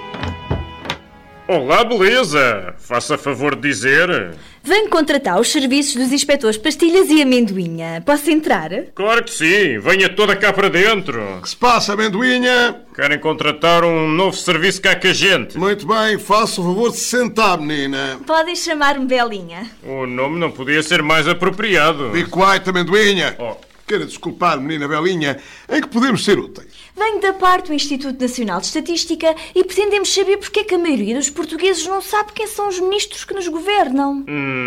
Olá, beleza! Faça favor de dizer... Venho contratar os serviços dos inspetores Pastilhas e Amendoinha. Posso entrar? Claro que sim! Venha toda cá para dentro! O que se passa, Amendoinha? Querem contratar um novo serviço cá com a gente? Muito bem, faça o favor de se sentar, menina. Podem chamar-me Belinha. O nome não podia ser mais apropriado. Be quiet, Amendoinha. Oh. Quero desculpar, menina Belinha, em que podemos ser úteis? Venho da parte do Instituto Nacional de Estatística e pretendemos saber porque é que a maioria dos portugueses não sabe quem são os ministros que nos governam.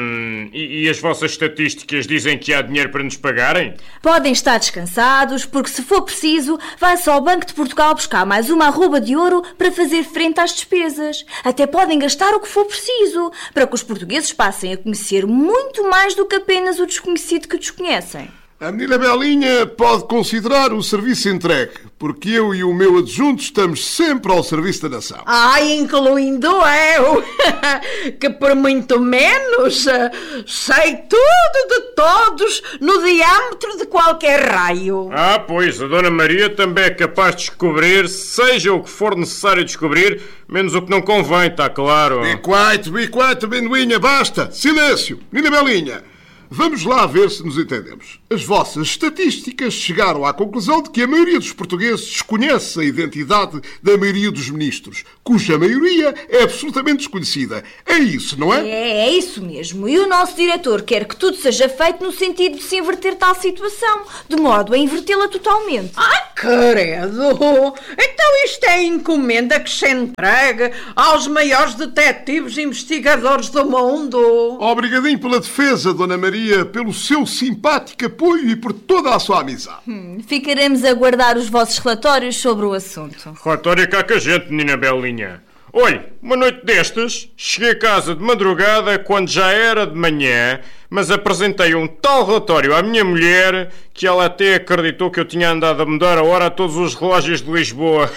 E as vossas estatísticas dizem que há dinheiro para nos pagarem? Podem estar descansados, porque se for preciso, vai-se ao Banco de Portugal buscar mais uma arroba de ouro para fazer frente às despesas. Até podem gastar o que for preciso, para que os portugueses passem a conhecer muito mais do que apenas o desconhecido que desconhecem. A menina Belinha pode considerar o serviço entregue, porque eu e o meu adjunto estamos sempre ao serviço da nação. Ai, incluindo eu, que por muito menos sei tudo de todos no diâmetro de qualquer raio. Ah, pois, a Dona Maria também é capaz de descobrir, seja o que for necessário descobrir, menos o que não convém, está claro. Be quiet, Amendoinha, basta! Silêncio! Menina Belinha! Vamos lá ver se nos entendemos. As vossas estatísticas chegaram à conclusão de que a maioria dos portugueses desconhece a identidade da maioria dos ministros, cuja maioria é absolutamente desconhecida. É isso, não é? É isso mesmo. E o nosso diretor quer que tudo seja feito no sentido de se inverter tal situação, de modo a invertê-la totalmente. Ai, credo! Então isto é encomenda que se entregue aos maiores detetives e investigadores do mundo. Obrigadinho pela defesa, Dona Maria, pelo seu simpático apoio e por toda a sua amizade. Ficaremos a guardar os vossos relatórios sobre o assunto. Relatório cá com a gente, menina Belinha. Olhe, uma noite destas, cheguei a casa de madrugada quando já era de manhã, mas apresentei um tal relatório à minha mulher que ela até acreditou que eu tinha andado a mudar a hora a todos os relógios de Lisboa.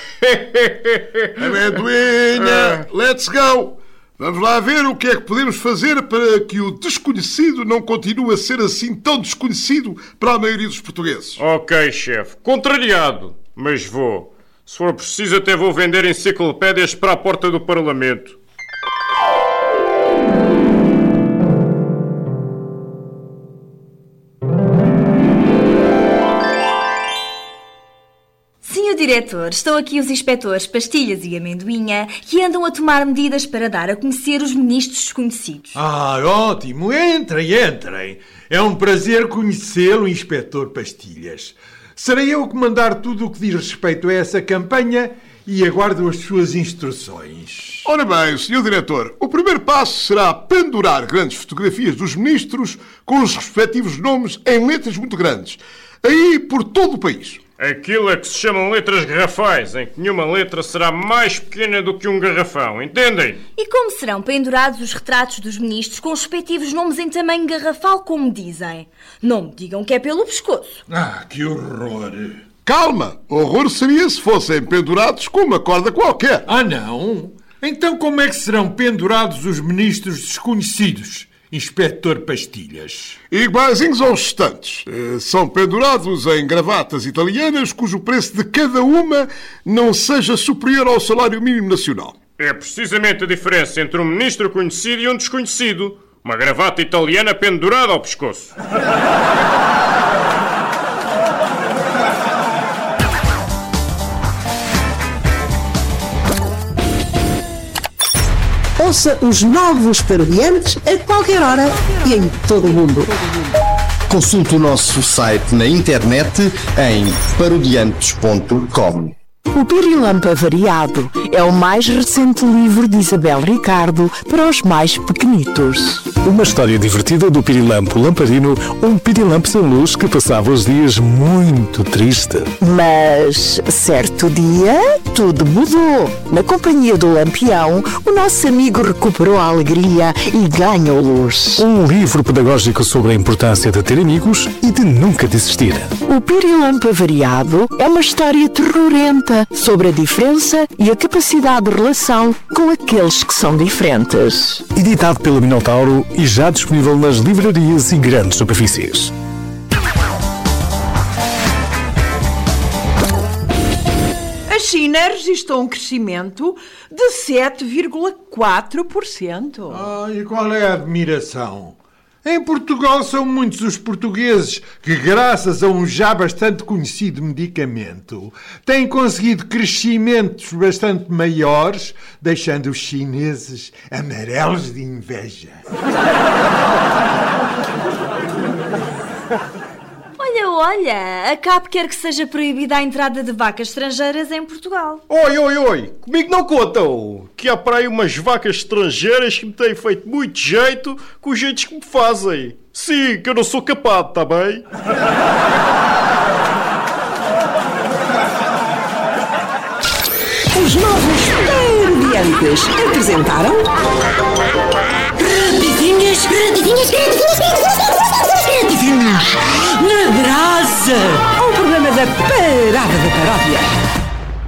Amendoinha, let's go! Vamos lá ver o que é que podemos fazer para que o desconhecido não continue a ser assim tão desconhecido para a maioria dos portugueses. Ok, chefe. Contrariado, mas vou. Se for preciso, até vou vender enciclopédias para a porta do Parlamento. Senhor diretor, estão aqui os inspetores Pastilhas e Amendoinha que andam a tomar medidas para dar a conhecer os ministros desconhecidos. Ah, ótimo. Entrem. É um prazer conhecê-lo, inspetor Pastilhas. Serei eu que mandar tudo o que diz respeito a essa campanha e aguardo as suas instruções. Ora bem, senhor diretor, o primeiro passo será pendurar grandes fotografias dos ministros com os respectivos nomes em letras muito grandes, aí por todo o país. Aquilo é que se chamam letras garrafais, em que nenhuma letra será mais pequena do que um garrafão, entendem? E como serão pendurados os retratos dos ministros com os respectivos nomes em tamanho garrafal, como dizem? Não me digam que é pelo pescoço. Ah, que horror! Calma, horror seria se fossem pendurados com uma corda qualquer. Ah, não? Então como é que serão pendurados os ministros desconhecidos, inspetor Pastilhas? Iguaizinhos aos estantes. São pendurados em gravatas italianas cujo preço de cada uma não seja superior ao salário mínimo nacional. É precisamente a diferença entre um ministro conhecido e um desconhecido. Uma gravata italiana pendurada ao pescoço. Ouça os novos Parodiantes a qualquer hora e em todo o mundo. Consulte o nosso site na internet em parodiantes.com. O Pirilampo Variado é o mais recente livro de Isabel Ricardo para os mais pequenitos. Uma história divertida do Pirilampo Lamparino, um pirilampo sem luz que passava os dias muito triste. Mas, certo dia, tudo mudou. Na companhia do Lampião, o nosso amigo recuperou a alegria e ganhou luz. Um livro pedagógico sobre a importância de ter amigos e de nunca desistir. O Pirilampo Variado é uma história terrorenta sobre a diferença e a capacidade de relação com aqueles que são diferentes. Editado pela Minotauro e já disponível nas livrarias e grandes superfícies. A China registrou um crescimento de 7,4%. E qual é a admiração? Em Portugal são muitos os portugueses que, graças a um já bastante conhecido medicamento, têm conseguido crescimentos bastante maiores, deixando os chineses amarelos de inveja. Olha, a CAP quer que seja proibida a entrada de vacas estrangeiras em Portugal. Oi, comigo não contam, que há para aí umas vacas estrangeiras que me têm feito muito jeito com os jeitos que me fazem. Sim, que eu não sou capaz, tá bem? Os novos parodiantes apresentaram... Rapidinhas na brasa! Um programa da Parada da Paródia.